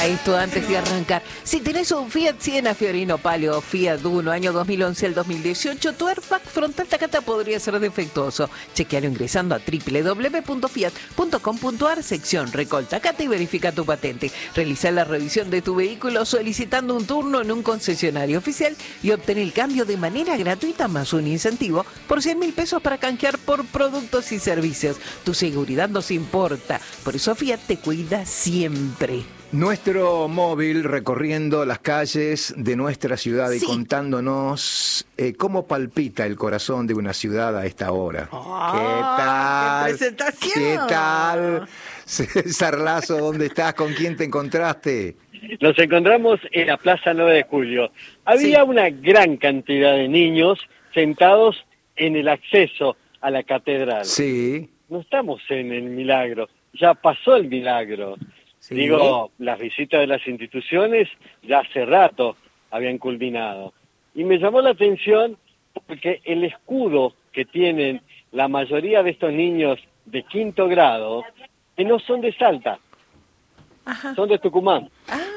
a esto antes de arrancar. Si tenés un Fiat Siena Fiorino Palio o Fiat Uno, año 2011 al 2018, tu airbag frontal Takata podría ser defectuoso. Chequealo ingresando a www.fiat.com.ar, sección Recall Takata, y verifica tu patente. Realiza la revisión de tu vehículo solicitando un turno en un concesionario oficial y obtén el cambio de manera gratuita más un incentivo por 100.000 pesos para canjear por productos y servicios. Tu seguridad nos importa, por eso Fiat te cuida siempre. Nuestro móvil recorriendo las calles de nuestra ciudad y contándonos cómo palpita el corazón de una ciudad a esta hora. ¿Qué tal? ¡Qué presentación! ¿Qué tal? César Lazo, ¿dónde estás? ¿Con quién te encontraste? Nos encontramos en la Plaza 9 de Julio. Había una gran cantidad de niños sentados en el acceso a la catedral. Sí. No estamos en el milagro, ya pasó el milagro. Sí. Digo, las visitas de las instituciones ya hace rato habían culminado. Y me llamó la atención porque el escudo que tienen la mayoría de estos niños de quinto grado, que no son de Salta, son de Tucumán.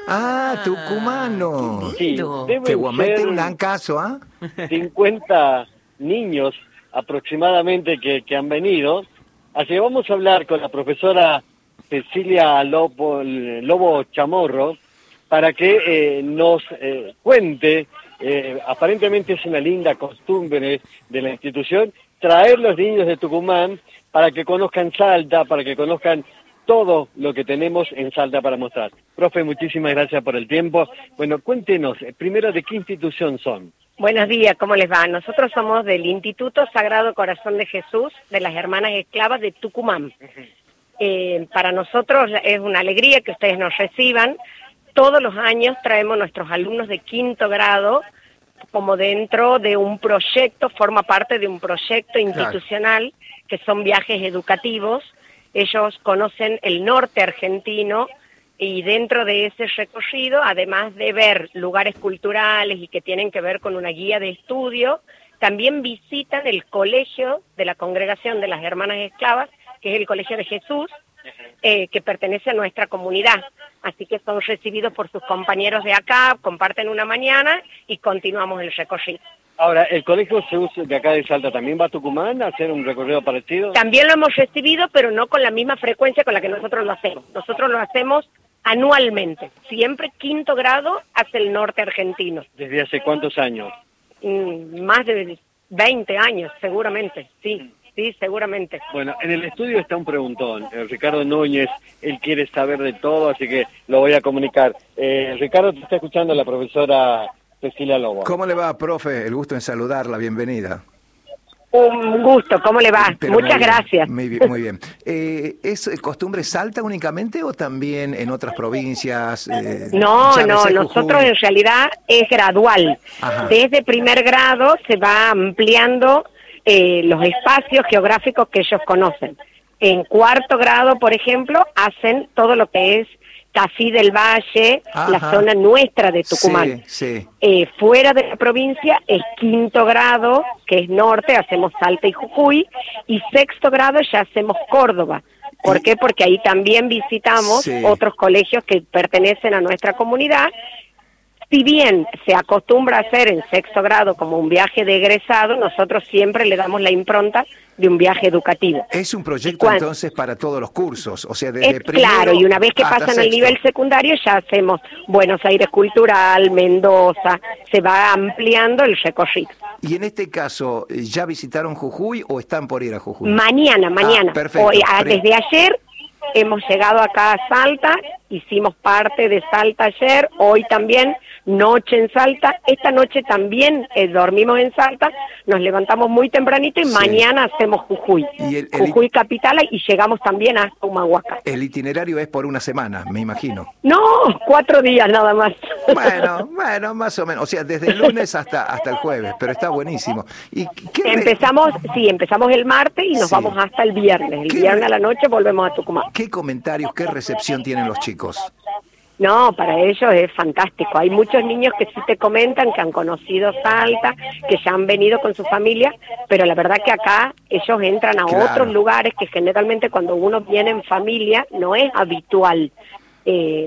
Tucumano. Sí, te voy a meter un caso, 50 niños aproximadamente que han venido. Así que vamos a hablar con la profesora Cecilia Lobo Chamorro para que nos cuente, aparentemente es una linda costumbre de la institución, traer los niños de Tucumán para que conozcan Salta, para que conozcan todo lo que tenemos en Salta para mostrar. Profe, muchísimas gracias por el tiempo. Bueno, cuéntenos, primero, ¿de qué institución son? Buenos días, ¿cómo les va? Nosotros somos del Instituto Sagrado Corazón de Jesús de las Hermanas Esclavas de Tucumán. Para nosotros es una alegría que ustedes nos reciban. Todos los años traemos nuestros alumnos de quinto grado como dentro de un proyecto, forma parte de un proyecto institucional que son viajes educativos. Ellos conocen el norte argentino y dentro de ese recorrido, además de ver lugares culturales y que tienen que ver con una guía de estudio, también visitan el colegio de la Congregación de las Hermanas Esclavas, que es el Colegio de Jesús, que pertenece a nuestra comunidad. Así que son recibidos por sus compañeros de acá, comparten una mañana y continuamos el recorrido. Ahora, ¿el Colegio Jesús de acá de Salta también va a Tucumán a hacer un recorrido parecido? También lo hemos recibido, pero no con la misma frecuencia con la que nosotros lo hacemos. Nosotros lo hacemos anualmente. Siempre quinto grado hacia el norte argentino. ¿Desde hace cuántos años? Más de 20 años, seguramente, sí. Sí, seguramente. Bueno, en el estudio está un preguntón. Ricardo Núñez, él quiere saber de todo, así que lo voy a comunicar. Ricardo, te está escuchando la profesora Cecilia Lobo. ¿Cómo le va, profe? El gusto en saludarla, bienvenida. Un gusto, ¿cómo le va? Muchas gracias. Muy bien. ¿Es costumbre Salta únicamente o también en otras provincias? No, nosotros en realidad es gradual. Ajá. Desde primer grado se va ampliando los espacios geográficos que ellos conocen. En cuarto grado, por ejemplo, hacen todo lo que es Tafí del Valle, la zona nuestra de Tucumán. Sí. Fuera de la provincia es quinto grado, que es norte, hacemos Salta y Jujuy, y sexto grado ya hacemos Córdoba. ¿Por qué? Porque ahí también visitamos otros colegios que pertenecen a nuestra comunidad. Si bien se acostumbra a hacer en sexto grado como un viaje de egresado, nosotros siempre le damos la impronta de un viaje educativo. Es un proyecto entonces para todos los cursos, o sea, desde primero claro, y una vez que pasan al nivel secundario ya hacemos Buenos Aires Cultural, Mendoza, se va ampliando el recorrido. Y en este caso, ¿ya visitaron Jujuy o están por ir a Jujuy? Mañana. Perfecto. Hoy, desde ayer hemos llegado acá a Salta, hicimos parte de Salta ayer, hoy también, noche en Salta, esta noche también dormimos en Salta, nos levantamos muy tempranito y mañana hacemos Jujuy, Jujuy capital, y llegamos también hasta Humahuaca. El itinerario es por una semana, me imagino. No, 4 días nada más. Bueno, más o menos, o sea, desde el lunes hasta el jueves, pero está buenísimo. ¿Y empezamos el martes y nos vamos hasta el viernes. El viernes a la noche volvemos a Tucumán. ¿Qué comentarios, qué recepción tienen los chicos? No, para ellos es fantástico. Hay muchos niños que sí te comentan que han conocido Salta, que ya han venido con su familia, pero la verdad que acá ellos entran a otros lugares que generalmente cuando uno viene en familia no es habitual.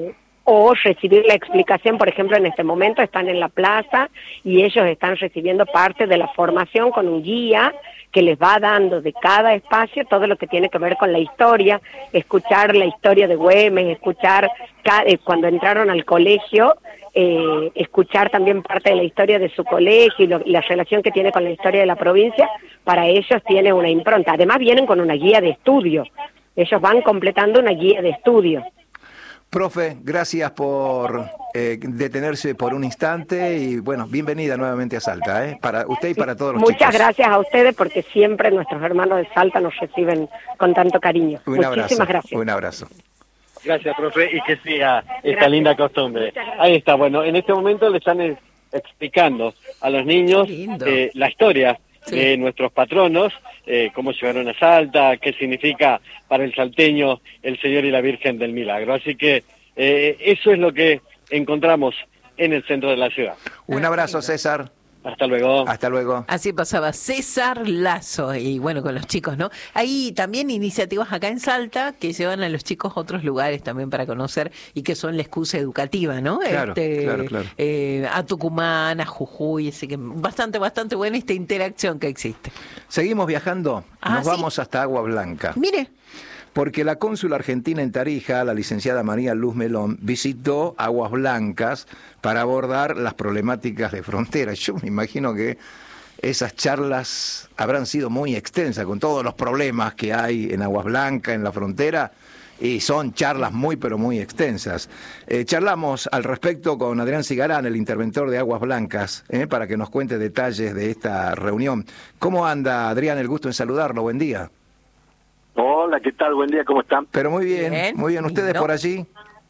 o recibir la explicación. Por ejemplo, en este momento están en la plaza y ellos están recibiendo parte de la formación con un guía que les va dando de cada espacio todo lo que tiene que ver con la historia, escuchar la historia de Güemes, escuchar cuando entraron al colegio, escuchar también parte de la historia de su colegio y la relación que tiene con la historia de la provincia. Para ellos tiene una impronta. Además vienen con una guía de estudio. Ellos van completando una guía de estudio. Profe, gracias por detenerse por un instante y bueno, bienvenida nuevamente a Salta, para usted y para todos los chicos. Muchas gracias a ustedes porque siempre nuestros hermanos de Salta nos reciben con tanto cariño. Muchísimas gracias. Un abrazo. Gracias, profe, y que siga esta linda costumbre. Ahí está, bueno, en este momento le están explicando a los niños la historia de nuestros patronos, cómo llegaron a Salta, qué significa para el salteño el Señor y la Virgen del Milagro. Así que eso es lo que encontramos en el centro de la ciudad. Un abrazo, César. Hasta luego. Hasta luego. Así pasaba César Lazo, y bueno, con los chicos, ¿no? Hay también iniciativas acá en Salta que llevan a los chicos a otros lugares también para conocer y que son la excusa educativa, ¿no? Claro, claro. A Tucumán, a Jujuy, así que bastante buena esta interacción que existe. Seguimos viajando, nos vamos hasta Agua Blanca. Mire. Porque la cónsula argentina en Tarija, la licenciada María Luz Melón, visitó Aguas Blancas para abordar las problemáticas de frontera. Yo me imagino que esas charlas habrán sido muy extensas con todos los problemas que hay en Aguas Blancas, en la frontera, y son charlas muy, pero muy extensas. Charlamos al respecto con Adrián Cigarán, el interventor de Aguas Blancas, para que nos cuente detalles de esta reunión. ¿Cómo anda, Adrián? El gusto en saludarlo. Buen día. Hola, ¿qué tal? Buen día, ¿cómo están? Pero muy bien. Muy bien. ¿Ustedes por allí?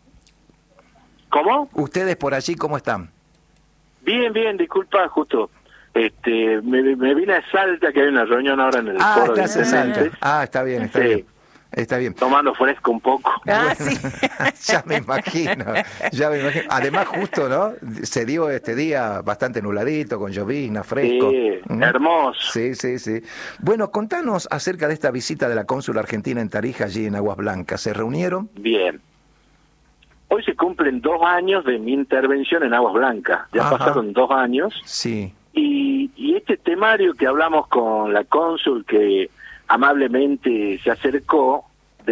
¿Cómo? ¿Ustedes por allí cómo están? Bien, disculpa, justo. Me vine a Salta, que hay una reunión ahora en el foro de Salta. Está bien, está bien. Está bien. Tomando fresco un poco. Sí. Ya me imagino. Además, justo, ¿no? Se dio este día bastante nubladito, con llovizna, fresco. Sí, hermoso. Sí. Bueno, contanos acerca de esta visita de la cónsula argentina en Tarija, allí en Aguas Blancas. ¿Se reunieron? Bien. Hoy se cumplen 2 años de mi intervención en Aguas Blancas. Ya pasaron 2 años. Sí. Y este temario que hablamos con la cónsul, que amablemente se acercó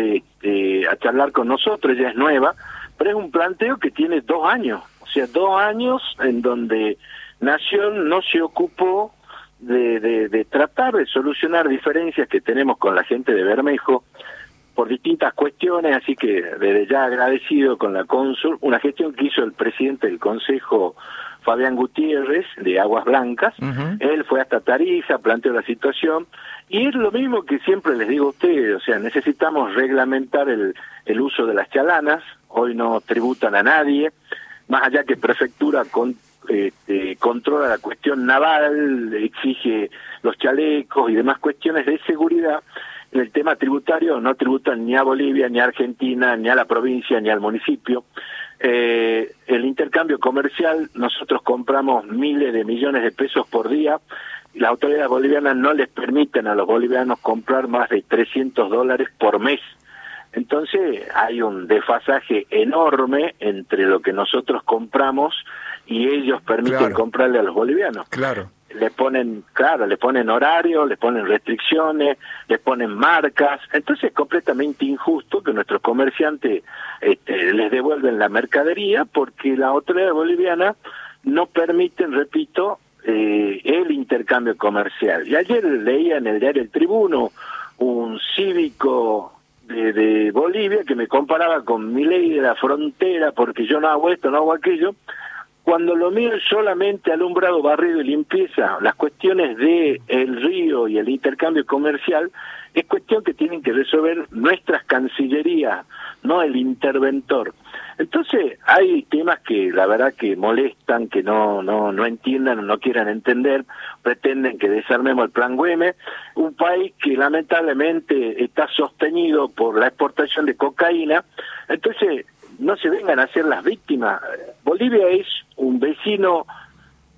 a charlar con nosotros, ella es nueva, pero es un planteo que tiene 2 años, o sea, 2 años en donde Nación no se ocupó de tratar de solucionar diferencias que tenemos con la gente de Bermejo por distintas cuestiones, así que desde ya agradecido con la cónsul, una gestión que hizo el presidente del Consejo, Fabián Gutiérrez, de Aguas Blancas. Él fue hasta Tarija, planteó la situación, y es lo mismo que siempre les digo a ustedes, o sea, necesitamos reglamentar el uso de las chalanas. Hoy no tributan a nadie, más allá que Prefectura controla la cuestión naval, exige los chalecos y demás cuestiones de seguridad. En el tema tributario no tributan ni a Bolivia, ni a Argentina, ni a la provincia, ni al municipio. El intercambio comercial, nosotros compramos miles de millones de pesos por día, y las autoridades bolivianas no les permiten a los bolivianos comprar más de $300 por mes. Entonces hay un desfasaje enorme entre lo que nosotros compramos y ellos permiten comprarle a los bolivianos. Claro. Le ponen horario, le ponen restricciones, le ponen marcas. Entonces es completamente injusto que nuestros comerciantes les devuelven la mercadería porque la autoridad boliviana no permiten, repito, el intercambio comercial. Y ayer leía en el diario El Tribuno un cívico de Bolivia que me comparaba con mi ley de la frontera porque yo no hago esto, no hago aquello. Cuando lo mío es solamente alumbrado, barrido y limpieza, las cuestiones de el río y el intercambio comercial es cuestión que tienen que resolver nuestras cancillerías, no el interventor. Entonces hay temas que la verdad que molestan, que no entiendan o no quieran entender, pretenden que desarmemos el Plan Güemes, un país que lamentablemente está sostenido por la exportación de cocaína. Entonces no se vengan a hacer las víctimas. Bolivia es un vecino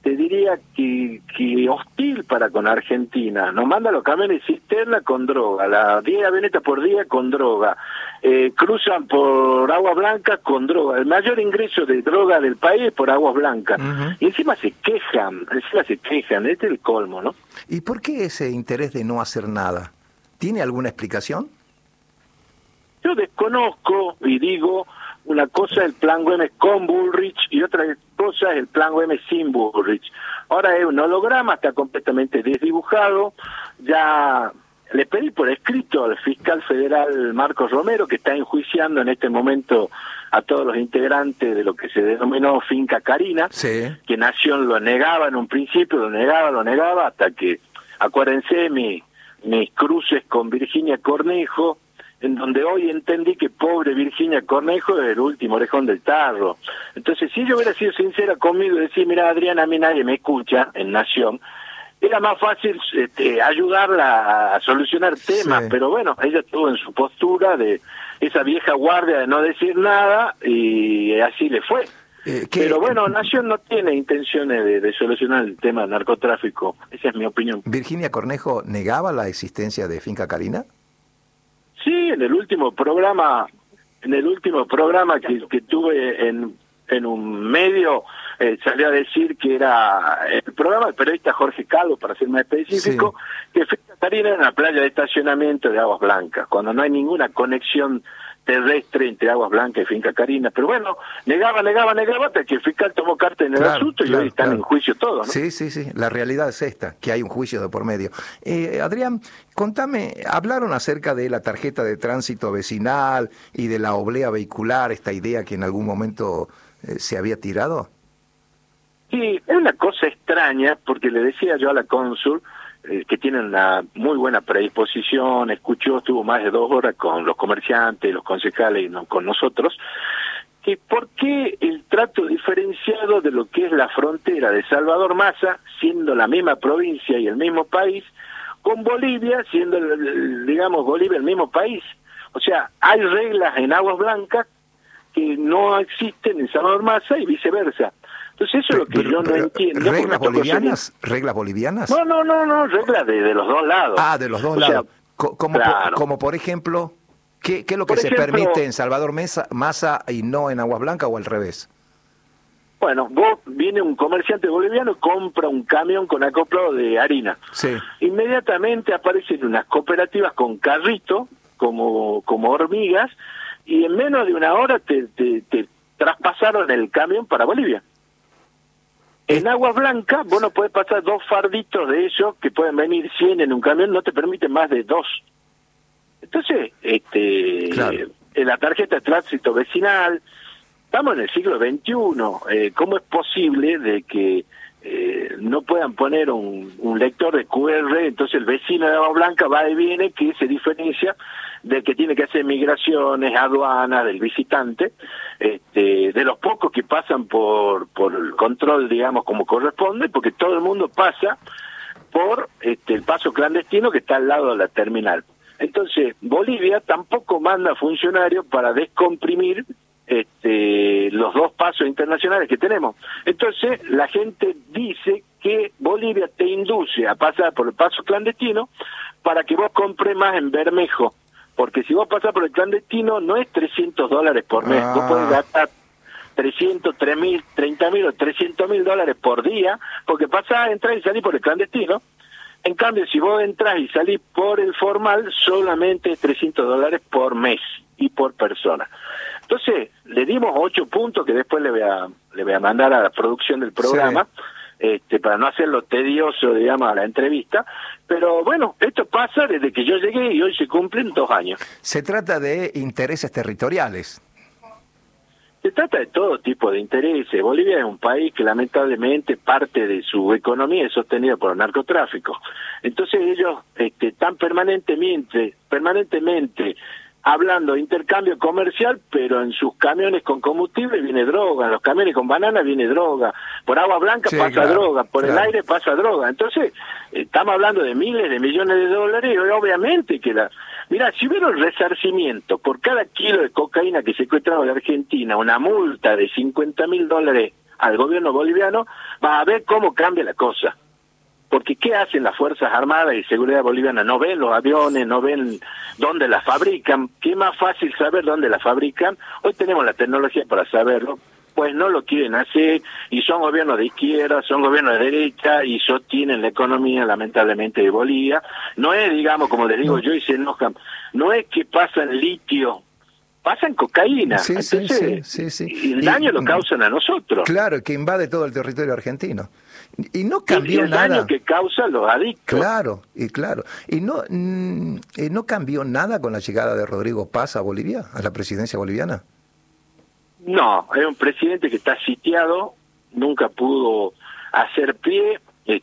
te diría que hostil para con Argentina. Nos manda los camiones cisterna con droga, las 10 avionetas por día con droga, cruzan por Aguas Blancas con droga. El mayor ingreso de droga del país es por Aguas Blancas. Y encima se quejan, este es el colmo, ¿no? ¿Y por qué ese interés de no hacer nada? ¿Tiene alguna explicación? Yo desconozco y digo, una cosa es el plan Güemes con Bullrich y otra cosa es el plan Güemes sin Bullrich. Ahora es un holograma, está completamente desdibujado. Ya le pedí por escrito al fiscal federal Marcos Romero, que está enjuiciando en este momento a todos los integrantes de lo que se denominó Finca Carina, Sí. que Nación lo negaba en un principio, lo negaba, hasta que, acuérdense, mis cruces con Virginia Cornejo, en donde hoy entendí que pobre Virginia Cornejo es el último orejón del tarro. Entonces, si yo hubiera sido sincera conmigo y decir, mira, Adriana, a mí nadie me escucha en Nación, era más fácil ayudarla a solucionar temas, Sí. pero bueno, ella estuvo en su postura de esa vieja guardia de no decir nada y así le fue. Pero bueno, Nación no tiene intenciones de solucionar el tema del narcotráfico, esa es mi opinión. ¿Virginia Cornejo negaba la existencia de Finca Carina? Sí, en el último programa que tuve en un medio, salió a decir que era el programa del periodista Jorge Calvo, para ser más específico, que Finca Carina era una playa de estacionamiento de Aguas Blancas, cuando no hay ninguna conexión terrestre entre Aguas Blancas y Finca Carina. Pero bueno, negaba hasta que el fiscal tomó carta en el asunto y hoy están en juicio todos, ¿no? Sí, la realidad es esta, que hay un juicio de por medio. Adrián, contame, hablaron acerca de la tarjeta de tránsito vecinal y de la oblea vehicular, esta idea que en algún momento se había tirado. Sí, es una cosa extraña, porque le decía yo a la cónsul, que tiene una muy buena predisposición, estuvo más de 2 horas con los comerciantes, los concejales y con nosotros, que por qué el trato diferenciado de lo que es la frontera de Salvador Massa, siendo la misma provincia y el mismo país, con Bolivia, siendo, digamos, Bolivia el mismo país. O sea, hay reglas en Aguas Blancas que no existen en Salvador Massa y viceversa. Entonces eso es lo que yo no entiendo. ¿Reglas bolivianas? ¿Reglas bolivianas? No, reglas de los dos lados. Ah, de los dos lados. Como por ejemplo, ¿qué es lo que se permite en Salvador Massa y no en Aguas Blancas o al revés? Bueno, viene un comerciante boliviano, compra un camión con acoplado de harina. Sí. Inmediatamente aparecen unas cooperativas con carrito, como hormigas, y en menos de una hora te traspasaron el camión para Bolivia. En Aguas Blancas, vos no podés pasar 2 farditos de ellos, que pueden venir 100 en un camión, no te permiten más de 2. Entonces, Claro. en la tarjeta de tránsito vecinal, estamos en el siglo XXI, ¿cómo es posible de que no puedan poner un lector de QR? Entonces el vecino de Aguas Blancas va y viene, que se diferencia del que tiene que hacer migraciones, aduanas, del visitante, de los pocos que pasan por el control, digamos, como corresponde, porque todo el mundo pasa por el paso clandestino que está al lado de la terminal. Entonces, Bolivia tampoco manda funcionarios para descomprimir los 2 pasos internacionales que tenemos. Entonces, la gente dice que Bolivia te induce a pasar por el paso clandestino para que vos compres más en Bermejo. Porque si vos pasás por el clandestino, no es $300 por mes. Vos podés gastar 300, 3.000, 30.000 o $300.000 por día, porque pasás, entrás y salís por el clandestino. En cambio, si vos entrás y salís por el formal, solamente $300 por mes y por persona. Entonces, le dimos 8 puntos que después le voy a mandar a la producción del programa, para no hacerlo tedioso, digamos, a la entrevista. Pero bueno, esto pasa desde que yo llegué y hoy se cumplen 2 años. Se trata de intereses territoriales. Se trata de todo tipo de intereses. Bolivia es un país que lamentablemente parte de su economía es sostenida por el narcotráfico. Entonces ellos están permanentemente hablando de intercambio comercial, pero en sus camiones con combustible viene droga, en los camiones con banana viene droga, por Agua Blanca pasa droga, por el aire pasa droga. Entonces estamos hablando de miles de millones de dólares y obviamente que Mira, si hubiera un resarcimiento por cada kilo de cocaína que secuestramos de Argentina, una multa de $50.000 al gobierno boliviano, va a ver cómo cambia la cosa. Porque ¿qué hacen las Fuerzas Armadas y Seguridad Boliviana? No ven los aviones, no ven dónde las fabrican. ¿Qué más fácil saber dónde las fabrican? Hoy tenemos la tecnología para saberlo. Pues no lo quieren hacer, y son gobiernos de izquierda, son gobiernos de derecha, y sostienen la economía, lamentablemente, de Bolivia. No es, digamos, como les digo yo, y se enojan, no es que pasan litio, pasan cocaína. Sí, entonces, sí. Y el daño lo causan a nosotros. Claro, que invade todo el territorio argentino. Y no Y cambió el nada. daño que causan los adictos. Claro. Y no cambió nada con la llegada de Rodrigo Paz a Bolivia, a la presidencia boliviana. No, es un presidente que está sitiado, nunca pudo hacer pie,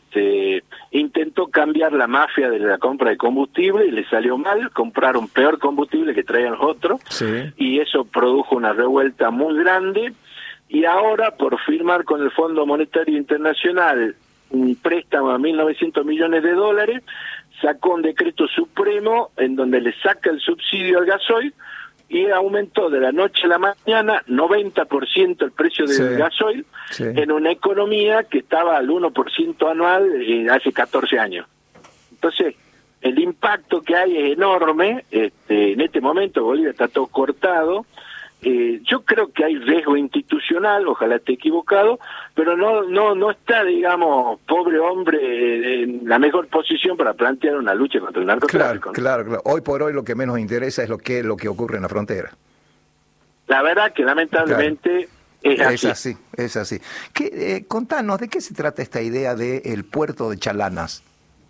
intentó cambiar la mafia de la compra de combustible y le salió mal, compraron peor combustible que traían los otros, Sí. y eso produjo una revuelta muy grande, y ahora por firmar con el Fondo Monetario Internacional un préstamo a 1.900 millones de dólares, sacó un decreto supremo en donde le saca el subsidio al gasoil, y aumentó de la noche a la mañana 90% el precio del Sí, gasoil, sí. en una economía que estaba al 1% anual hace 14 años. Entonces, el impacto que hay es enorme. En este momento Bolivia está todo cortado. Yo creo que hay riesgo institucional, ojalá esté equivocado, pero no está, digamos, pobre hombre en la mejor posición para plantear una lucha contra el narcotráfico. Claro. Hoy por hoy lo que menos interesa es lo que ocurre en la frontera. La verdad que lamentablemente Es así. Contanos, ¿de qué se trata esta idea del puerto de Chalanas?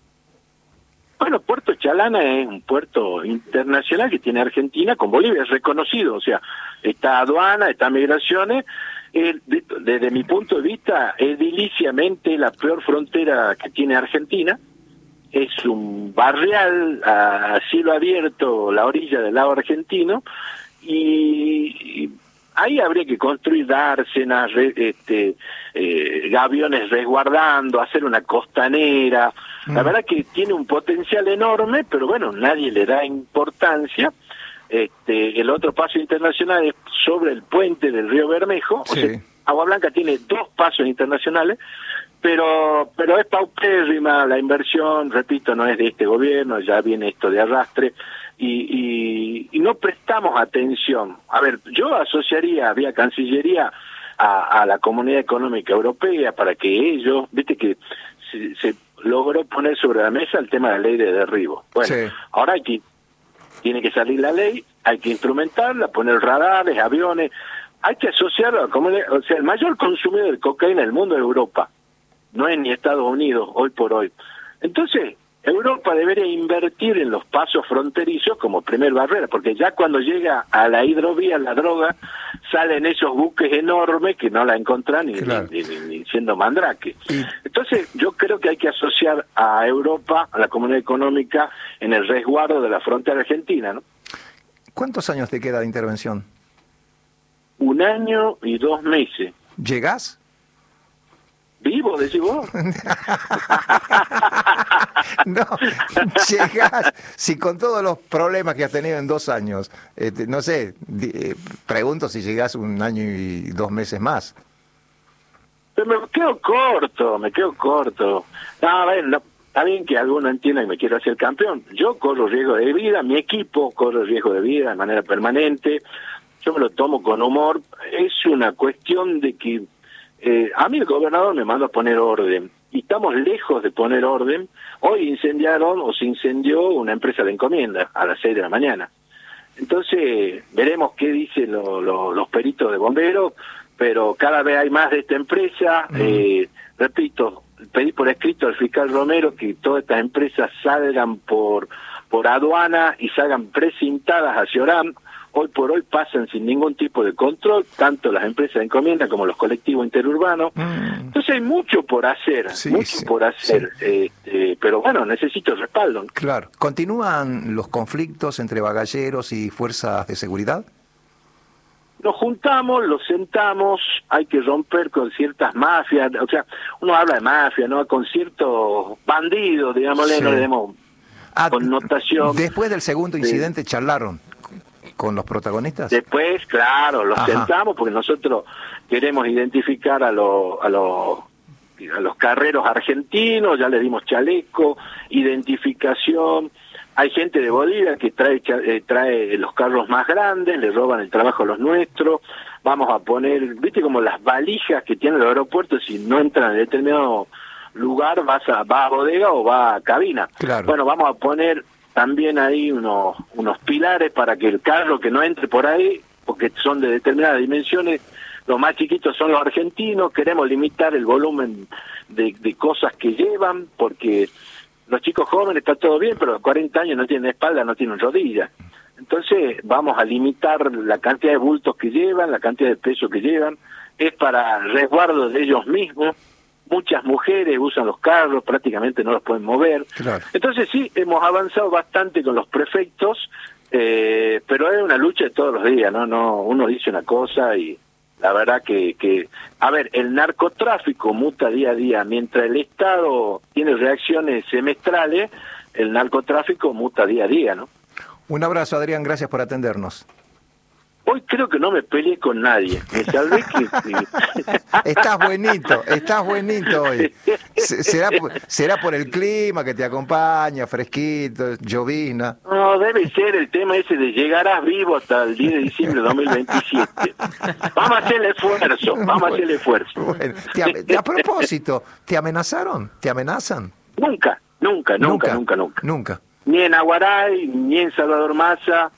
Bueno, Puerto Chalana es un puerto internacional que tiene Argentina con Bolivia, es reconocido, o sea, está aduana, está migraciones. Desde mi punto de vista, ediliciamente la peor frontera que tiene Argentina. Es un barrial a cielo abierto, la orilla del lago argentino, y ahí habría que construir dársenas, gaviones resguardando, hacer una costanera. La verdad que tiene un potencial enorme, pero bueno, nadie le da importancia. El otro paso internacional es sobre el puente del río Bermejo. Sí. O sea, Agua Blanca tiene 2 pasos internacionales, pero es paupérrima la inversión, repito, no es de este gobierno, ya viene esto de arrastre, y no prestamos atención. A ver, yo asociaría vía Cancillería a la Comunidad Económica Europea para que ellos, viste que se logró poner sobre la mesa el tema de la ley de derribo. Bueno, Sí. ahora tiene que salir la ley, hay que instrumentarla, poner radares, aviones, hay que asociarlo a la comunidad. O sea, el mayor consumidor de cocaína del mundo es Europa, no es ni Estados Unidos hoy por hoy. Entonces, Europa debería invertir en los pasos fronterizos como primer barrera, porque ya cuando llega a la hidrovía la droga, salen esos buques enormes que no la encuentran Claro. ni siendo mandrake. Y- Entonces, yo creo que hay que asociar a Europa, a la Comunidad Económica, en el resguardo de la frontera argentina, ¿no? ¿Cuántos años te queda de intervención? 1 año y 2 meses. ¿Llegás? ¿Vivo, decís vos? No, llegás, si con todos los problemas que has tenido en 2 años, no sé, pregunto si llegás 1 año y 2 meses más. Pero me quedo corto. No, a ver, no, está bien que alguno entienda que me quiero hacer campeón. Yo corro riesgo de vida, mi equipo corre riesgo de vida de manera permanente. Yo me lo tomo con humor. Es una cuestión de que a mí el gobernador me manda a poner orden. Y estamos lejos de poner orden. Hoy se incendió una empresa de encomienda a las 6 de la mañana. Entonces, veremos qué dicen los peritos de bomberos, pero cada vez hay más de esta empresa. Repito, pedí por escrito al fiscal Romero que todas estas empresas salgan por aduana y salgan precintadas hacia Orán. Hoy por hoy pasan sin ningún tipo de control, tanto las empresas de encomienda como los colectivos interurbanos. Entonces hay mucho por hacer, Sí, pero bueno, necesito respaldo. Claro. ¿Continúan los conflictos entre bagalleros y fuerzas de seguridad? Nos juntamos, los sentamos, hay que romper con ciertas mafias, o sea, uno habla de mafia, ¿no? Con ciertos bandidos, digámosle, Sí. no le demos connotación. Después del segundo incidente charlaron. con los protagonistas? Después, claro, los sentamos porque nosotros queremos identificar a los carreros argentinos, ya le dimos chaleco, identificación. Hay gente de Bolivia que trae los carros más grandes, le roban el trabajo a los nuestros. Vamos a poner, viste como las valijas que tienen los aeropuertos, si no entran en determinado lugar, va a bodega o va a cabina. Claro. Bueno, vamos a poner también ahí unos pilares para que el carro que no entre por ahí, porque son de determinadas dimensiones, los más chiquitos son los argentinos. Queremos limitar el volumen de cosas que llevan, porque los chicos jóvenes está todo bien, pero a los 40 años no tienen espalda, no tienen rodillas. Entonces vamos a limitar la cantidad de bultos que llevan, la cantidad de peso que llevan. Es para resguardo de ellos mismos. Muchas mujeres usan los carros, prácticamente no los pueden mover. Claro. Entonces sí, hemos avanzado bastante con los prefectos, pero es una lucha de todos los días, ¿no? Uno dice una cosa y la verdad que a ver, el narcotráfico muta día a día. Mientras el Estado tiene reacciones semestrales, el narcotráfico muta día a día, ¿no? Un abrazo, Adrián, gracias por atendernos. Hoy creo que no me peleé con nadie. Me salvé Estás buenito hoy. ¿Será por el clima que te acompaña, fresquito, llovizna? No, debe ser el tema ese de llegarás vivo hasta el 10 de diciembre de 2027. Vamos a hacer el esfuerzo. Bueno, a propósito, ¿te amenazaron? ¿Te amenazan? Nunca. Nunca. Ni en Aguaray, ni en Salvador Massa.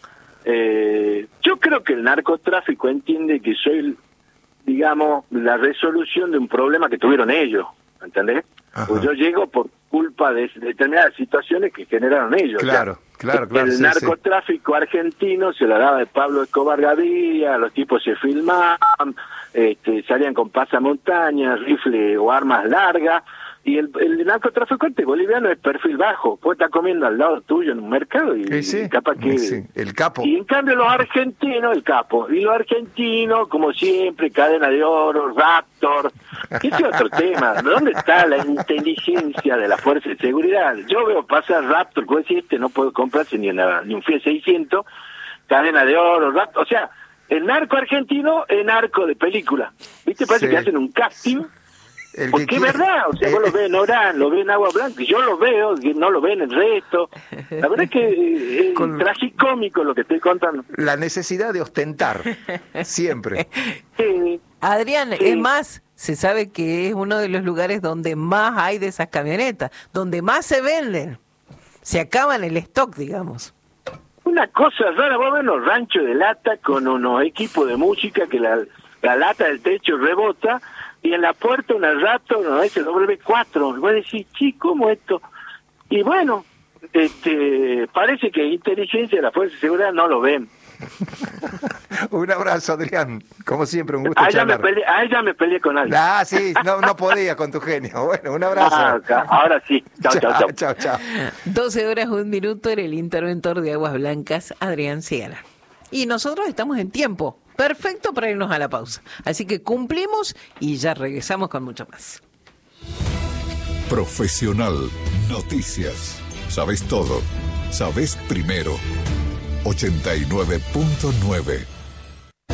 Yo creo que el narcotráfico entiende que soy, digamos, la resolución de un problema que tuvieron ellos, ¿entendés? Pues yo llego por culpa de determinadas situaciones que generaron ellos. Claro. El narcotráfico argentino se la daba de Pablo Escobar Gaviria, los tipos se filmaban, salían con pasamontañas, rifle o armas largas. Y el narcotraficante boliviano es perfil bajo, puede estar comiendo al lado tuyo en un mercado y capaz que... Sí, el capo. Y en cambio los argentinos, el capo, y los argentinos, como siempre, cadena de oro, Raptor, ese es otro tema. ¿Dónde está la inteligencia de la fuerza de seguridad? Yo veo pasar Raptor, como decir, no puedo comprarse ni un Fiat 600, cadena de oro, Raptor, o sea, el narco argentino es narco de película, ¿viste? Parece que hacen un casting. Porque es verdad, o sea, vos lo ves en Orán, lo ves en Agua Blanca, y yo lo veo, que no lo ven en el resto. La verdad es que es tragicómico lo que estoy contando. La necesidad de ostentar, siempre. Sí. Adrián, es más, se sabe que es uno de los lugares donde más hay de esas camionetas, donde más se venden. Se acaban el stock, digamos. Una cosa rara, vos ves los ranchos de lata con unos equipos de música que la lata del techo rebota, y en la puerta una Raptor, una SW4. Voy a decir, ¿cómo esto? Y bueno, parece que inteligencia de la Fuerza de Seguridad no lo ven. Un abrazo, Adrián. Como siempre, un gusto charlar. A ella me peleé con alguien. Sí, no podía con tu genio. Bueno, un abrazo. Ahora sí. Chao. 12 horas, 1 minuto, era el interventor de Aguas Blancas, Adrián Ciara. Y nosotros estamos en tiempo. Perfecto para irnos a la pausa. Así que cumplimos y ya regresamos con mucho más. Profesional Noticias. Sabes todo. Sabes primero. 89.9